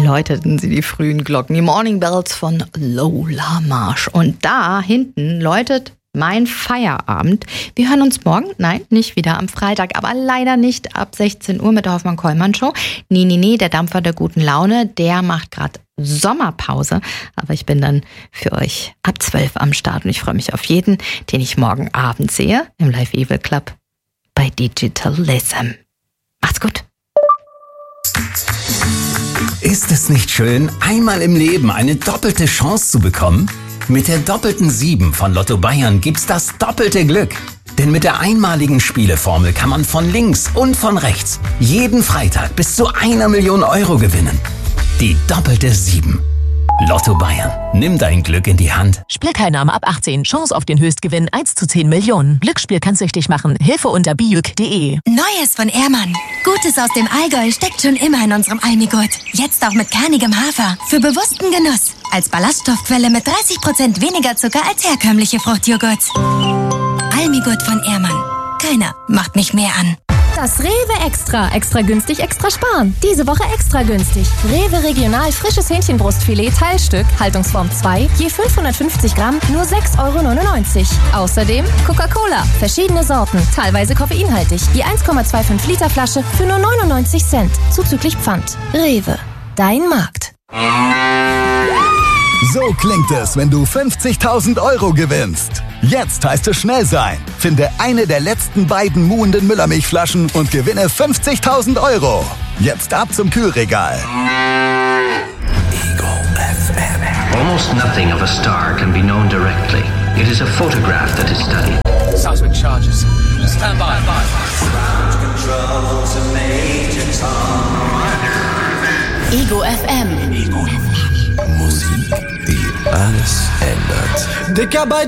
läuteten sie die frühen Glocken, die Morning Bells von Lola Marsh. Und da hinten läutet mein Feierabend. Wir hören uns morgen, nein, nicht wieder am Freitag, aber leider nicht ab 16 Uhr mit der Hoffmann-Kollmann-Show. Nee, der Dampfer der guten Laune, der macht gerade Sommerpause. Aber ich bin dann für euch ab 12 am Start und ich freue mich auf jeden, den ich morgen Abend sehe im Live Evil Club bei Digitalism. Macht's gut. Ist es nicht schön, einmal im Leben eine doppelte Chance zu bekommen? Mit der doppelten 7 von Lotto Bayern gibt's das doppelte Glück. Denn mit der einmaligen Spieleformel kann man von links und von rechts jeden Freitag bis zu 1 Million Euro gewinnen. Die doppelte 7. Lotto Bayern. Nimm dein Glück in die Hand. Spielteilnahme ab 18. Chance auf den Höchstgewinn 1 zu 10 Millionen. Glücksspiel kann süchtig machen. Hilfe unter bijuk.de. Neues von Ehrmann. Gutes aus dem Allgäu steckt schon immer in unserem Almigurt. Jetzt auch mit kernigem Hafer. Für bewussten Genuss. Als Ballaststoffquelle mit 30% weniger Zucker als herkömmliche Fruchtjoghurts. Almigurt von Ehrmann. Keiner macht mich mehr an. Das Rewe Extra. Extra günstig, extra sparen. Diese Woche extra günstig. Rewe Regional frisches Hähnchenbrustfilet Teilstück, Haltungsform 2, je 550 Gramm, nur 6,99 Euro. Außerdem Coca-Cola, verschiedene Sorten, teilweise koffeinhaltig. Je 1,25 Liter Flasche für nur 99 Cent, zuzüglich Pfand. Rewe, dein Markt. So klingt es, wenn du 50.000 Euro gewinnst. Jetzt heißt es schnell sein. Finde eine der letzten beiden muhenden Müllermilchflaschen und gewinne 50.000 Euro. Jetzt ab zum Kühlregal. Ego FM. Almost nothing of a star can be known directly. It is a photograph that is studied. Seismic charges. Stand by. Ego FM. Musik, die alles ändert. Dicker bei